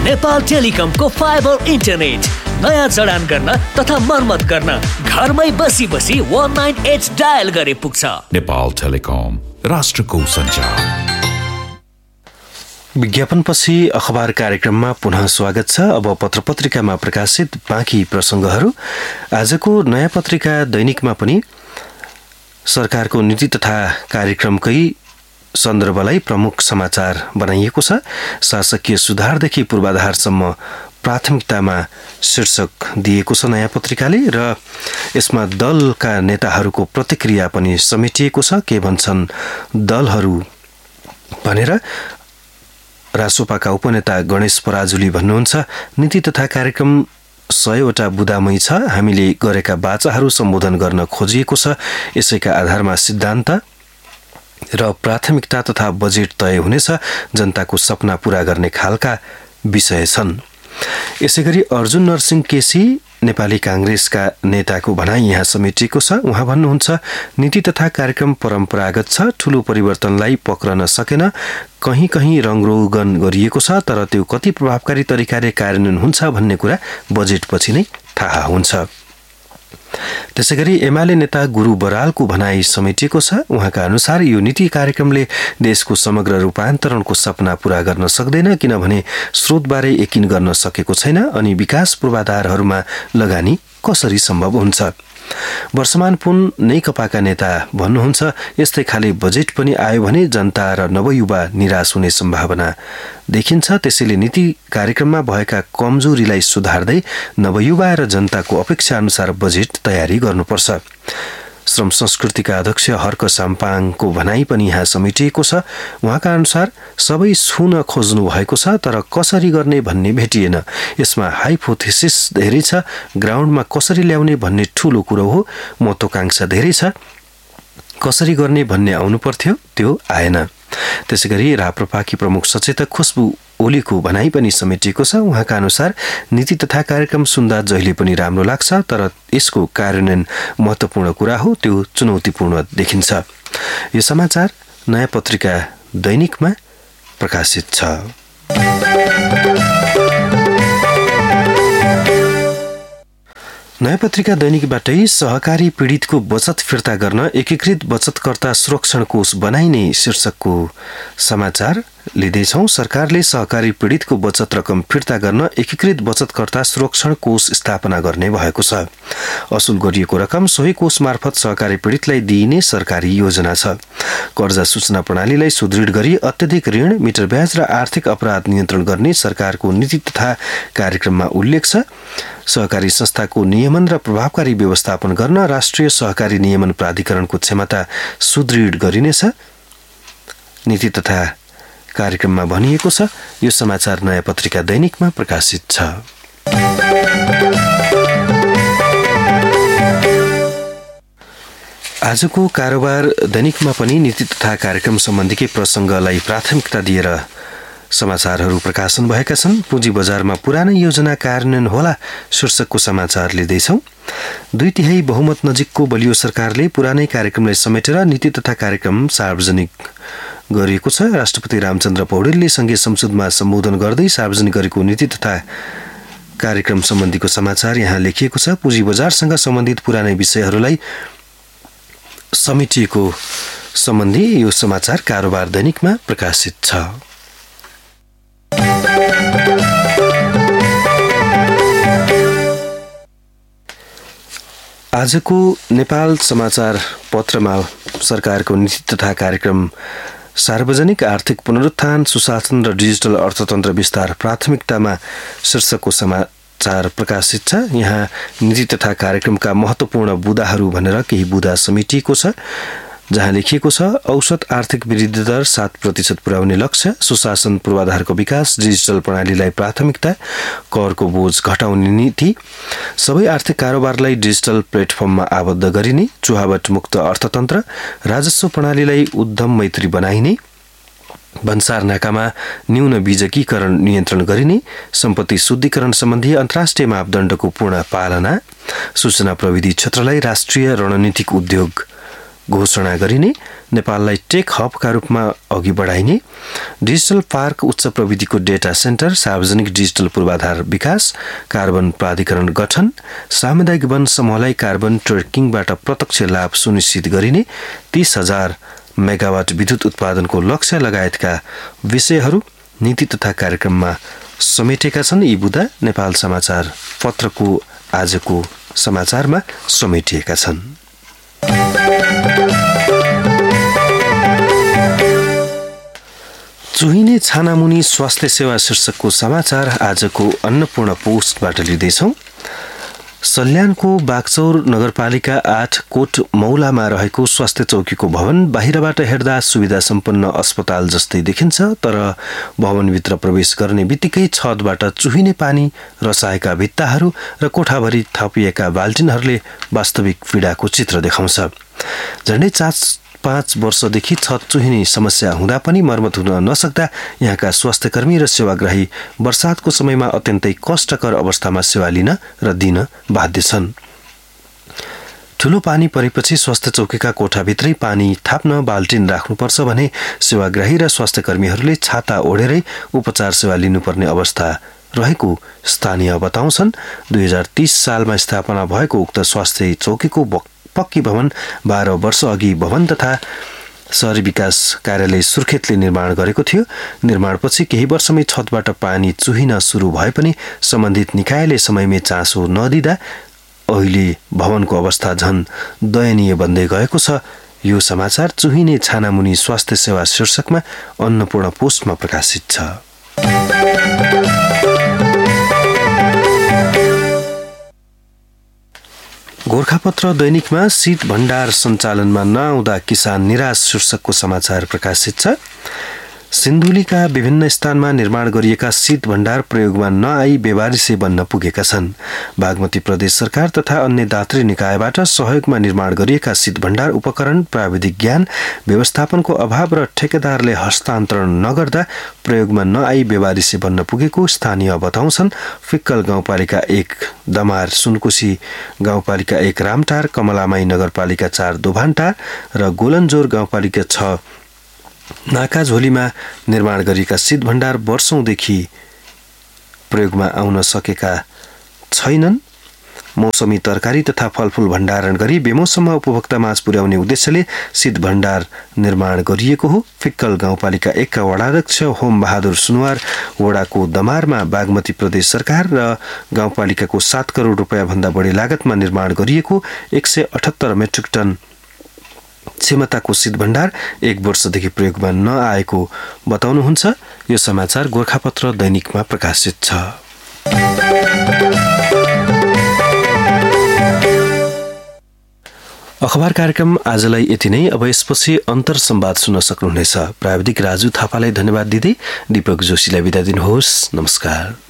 Nepal टेलिकमको fibre internet नयाँ जडान गर्न तथा मर्मत गर्न घरमै बसी 19H डायल गरे पुग्छ। नेपाल टेलिकम, राष्ट्रको सञ्चार। विज्ञापनपछि अखबार कार्यक्रममा पुनः स्वागत छ। अब पत्रपत्रिकामा प्रकाशित बाँकी प्रसङ्गहरू। आजको नयाँ पत्रिका दैनिकमा पनि सरकारको नीति तथा कार्यक्रमकै सन्दर्भलाई प्रमुख समाचार बनाइएको छ। शासकीय सुधारदेखि पूर्वाधारसम्म प्राथमिकतामा शीर्षक दिएको छ नयाँ पत्रिकाले, र यसमा दलका नेताहरूको प्रतिक्रिया पनि समेटिएको छ। के भन्छन् दलहरू भनेर रासोपाका उपनेता गणेश पराजुली भन्नुहुन्छ, नीति तथा कार्यक्रम 100वटा बुदामै छ। हामीले गरेका बाचाहरू सम्बोधन गर्न खोजिएको छ। यसैका आधारमा सिद्धान्त र प्राथमिकता तथा बजेट तय हुनेछ। जनताको सपना पूरा गर्ने खालका विषय छन्। यसैगरी अर्जुन नरसिंह केसी नेपाली कांग्रेसका नेताको भनाई यहाँ समेटिएको छ। उहाँ भन्नुहुन्छ, नीति तथा कार्यक्रम परम्परागत छ, ठूलो परिवर्तनलाई पक्रन सकेन। कहीँ कहीँ रङरोगन गरिएको छ, तर त्यो कति प्रभावकारी तरिकाले कार्यान्वयन हुन्छ भन्ने कुरा बजेटपछि नै थाहा हुन्छ। त्यसैगरी एमाले नेता गुरु बरालको भनाई समेटिएको छ। उहाँका अनुसार यो नीति कार्यक्रमले देशको समग्र रूपान्तरणको सपना पूरा गर्न सक्दैन, किनभने स्रोतबारे यकिन गर्न सकेको छैन अनि विकास पूर्वाधारहरूमा लगानी कसरी सम्भव हुन्छ। वर्षमान पुन नेकपाका नेता भन्नुहुन्छ, यस्तै खाले बजेट पनि आयो भने जनता र नवयुवा निराश हुने सम्भावना देखिन्छ। त्यसैले नीति कार्यक्रममा भएका कमजोरीलाई सुधार्दै नवयुवा र जनताको अपेक्षा अनुसार बजेट तयारी गर्नुपर्छ। श्रम संस्कृतिका अध्यक्ष हर्क साम्पाङको भनाई पनि यहाँ समेटिएको छ। उहाँका अनुसार सबै छुन खोज्नु भएको छ, तर कसरी गर्ने भन्ने भेटिएन। यसमा हाइपोथेसिस धेरै छ, ग्राउन्डमा कसरी ल्याउने भन्ने ठूलो कुरो हो। महत्वाकांक्षा धेरै छ, कसरी गर्ने भन्ने आउनु पर्थ्यो, त्यो आएन। त्यसैगरी राप्रपाकी प्रमुख सचेतक खुशबु ओलीको भनाई पनि समेटिएको छ। उहाँका अनुसार नीति तथा कार्यक्रम सुन्दा जहिले पनि राम्रो लाग्छ, तर यसको कार्यान्वयन महत्त्वपूर्ण कुरा हो, त्यो चुनौतीपूर्ण देखिन्छ। यो समाचार नयाँ पत्रिका दैनिकमा प्रकाशित छ। नयाँ पत्रिका दैनिकबाटै सहकारी पीडितको बचत फिर्ता गर्न एकीकृत बचतकर्ता सुरक्षण कोष बनाइने शीर्षकको समाचार लिँदैछौँ। सरकारले सहकारी पीडितको बचत रकम फिर्ता गर्न एकीकृत बचतकर्ता सुरक्षण कोष स्थापना गर्ने भएको छ। असुल गरिएको रकम सोही कोष मार्फत सहकारी पीडितलाई दिइने सरकारी योजना छ। कर्जा सूचना प्रणालीलाई सुदृढ गरी अत्यधिक ऋण, मिटर ब्याज र आर्थिक अपराध नियन्त्रण गर्ने सरकारको नीति तथा कार्यक्रममा उल्लेख छ। सहकारी संस्थाको नियमन र प्रभावकारी व्यवस्थापन गर्न राष्ट्रिय सहकारी नियमन प्राधिकरणको क्षमता सुदृढ गरिनेछ, नीति तथा कार्यक्रममा भनिएको छ। यो समाचार नयाँ पत्रिका दैनिकमा प्रकाशित छ। आजको कारोबार दैनिकमा पनि नीति तथा कार्यक्रम सम्बन्धीकै प्रसङ्गलाई प्राथमिकता दिएर समाचारहरू प्रकाशन भएका छन्। पुँजी बजारमा पुरानै योजना कार्यान्वयन होला शीर्षकको समाचार लिँदैछौँ। 2/3 बहुमत नजिकको बलियो सरकारले पुरानै कार्यक्रमलाई समेटेर नीति तथा कार्यक्रम सार्वजनिक गरिएको छ। राष्ट्रपति रामचन्द्र पौडेलले संघीय संसदमा सम्बोधन गर्दै सार्वजनिक गरेको नीति तथा कार्यक्रम सम्बन्धीको समाचार यहाँ लेखिएको छ। पुँजी बजारसँग सम्बन्धित पुरानै विषयहरूलाई समेटिएको सम्बन्धी यो समाचार कारोबार दैनिकमा प्रकाशित छ। आजको नेपाल समाचार पत्रमा सरकारको नीति तथा कार्यक्रम सार्वजनिक आर्थिक पुनरुत्थान, सुशासन र डिजिटल अर्थतन्त्र विस्तार प्राथमिकतामा शीर्षकको समाचार प्रकाशित छ। यहाँ नीति तथा कार्यक्रमका महत्त्वपूर्ण बुदाहरू भनेर केही बुदा समेटिएको छ, जहाँ लेखिएको छ औसत आर्थिक वृद्धि दर 7% पुर्याउने लक्ष्य, सुशासन पूर्वाधारको विकास, डिजिटल प्रणालीलाई प्राथमिकता, करको बोझ घटाउने नीति, सबै आर्थिक कारोबारलाई डिजिटल प्लेटफर्ममा आबद्ध गरिने, चुहावट मुक्त अर्थतन्त्र, राजस्व प्रणालीलाई उद्यम मैत्री बनाइने, भन्सार नाकामा न्यून बीजकीकरण नियन्त्रण गरिने, सम्पत्ति शुद्धिकरण सम्बन्धी अन्तर्राष्ट्रिय मापदण्डको पूर्ण पालना, सूचना प्रविधि क्षेत्रलाई राष्ट्रिय रणनीतिक उद्योग घोषणा गरिने, नेपाललाई टेक हबका रूपमा अघि बढाइने, डिजिटल पार्क, उच्च प्रविधिको डेटा सेन्टर, सार्वजनिक डिजिटल पूर्वाधार विकास, कार्बन प्राधिकरण गठन, सामुदायिक वन समूहलाई कार्बन ट्रेकिङबाट प्रत्यक्ष लाभ सुनिश्चित गरिने, 30,000 मेगावाट विद्युत उत्पादनको लक्ष्य लगायतका विषयहरू नीति तथा कार्यक्रममा समेटेका छन्। यी बुँदा नेपाल समाचार पत्रको आजको समाचारमा समेटिएका छन्। चुहिने छानामुनि स्वास्थ्य सेवा शीर्षकको समाचार आजको अन्नपूर्ण पोस्टबाट लिँदैछौँ। सल्यानको बागचौर नगरपालिका 8 कोट मौलामा रहेको स्वास्थ्य चौकीको भवन बाहिरबाट हेर्दा सुविधा सम्पन्न अस्पताल जस्तै देखिन्छ, तर भवनभित्र प्रवेश गर्ने बित्तिकै छतबाट चुहिने पानी, रसाएका भित्ताहरू र कोठाभरि थपिएका बाल्टिनहरूले वास्तविक पीडाको चित्र देखाउँछ। झन्डै 4-5 वर्षदेखि छत चुहिने समस्या हुँदा पनि मर्मत हुन नसक्दा यहाँका स्वास्थ्यकर्मी र सेवाग्राही वर्षातको समयमा अत्यन्तै कष्टकर अवस्थामा सेवा लिन र दिन बाध्य छन्। ठूलो पानी परेपछि स्वास्थ्य चौकीका कोठाभित्रै पानी थाप्न बाल्टिन राख्नुपर्छ भने सेवाग्राही र स्वास्थ्यकर्मीहरूले छाता ओढेरै उपचार सेवा लिनुपर्ने अवस्था रहेको स्थानीय बताउँछन्। 2030 सालमा स्थापना भएको उक्त स्वास्थ्य चौकीको पक्की भवन 12 वर्ष अघि भवन तथा शहरी विकास कार्यालय सुर्खेतले निर्माण गरेको थियो। निर्माणपछि केही वर्षमै छतबाट पानी चुहिन सुरु भए पनि सम्बन्धित निकायले समयमै चासो नदिँदा अहिले भवनको अवस्था झन दयनीय बन्दै गएको छ। यो समाचार चुहिने छानामुनि स्वास्थ्य सेवा शीर्षकमा अन्नपूर्ण पोस्टमा प्रकाशित छ। गोरखापत्र दैनिकमा शीत भण्डार सञ्चालनमा नआउँदा किसान निराश शीर्षकको समाचार प्रकाशित छ। सिन्धुलीका विभिन्न स्थानमा निर्माण गरिएका शीत भण्डार प्रयोगमा नआई बेवारिसे बन्न पुगेका छन्। बागमती प्रदेश सरकार तथा अन्य दात्री निकायबाट सहयोगमा निर्माण गरिएका शीत भण्डार उपकरण, प्राविधिक ज्ञान, व्यवस्थापनको अभाव र ठेकेदारले हस्तान्तरण नगर्दा प्रयोगमा नआई बेवारिसे बन्न पुगेको स्थानीय बताउँछन्। फिक्कल गाउँपालिका 1 दमार, सुनकोशी गाउँपालिका 1 रामटार, कमलामाई नगरपालिका 4 दोभानटार र गोलनजोर गाउँपालिका 6 नाकाझोलीमा निर्माण गरिएका शीत भण्डार वर्षौंदेखि प्रयोगमा आउन सकेका छैनन्। मौसमी तरकारी तथा फलफूल भण्डारण गरी बेमौसममा उपभोक्ता माझ पुर्याउने उद्देश्यले शीत भण्डार निर्माण गरिएको हो। फिक्कल गाउँपालिका 1 का वडाध्यक्ष होम बहादुर सुनवार वडाको दमारमा बागमती प्रदेश सरकार र गाउँपालिकाको 7 करोड रुपैयाँ भन्दा बढी लागतमा निर्माण गरिएको 178 मेट्रिक टन क्षमताको शीत भण्डार 1 वर्षदेखि प्रयोगमा नआएको बताउनुहुन्छ। यो समाचार गोरखापत्र दैनिकमा प्रकाशित छ। अखबार कार्यक्रम आजलाई यति नै। अब यसपछि अन्तर संवाद सुन्न सक्नुहुनेछ। प्राविधिक राजु थापालाई धन्यवाद दिँदै दीपक जोशीलाई बिदा दिनुहोस्। नमस्कार।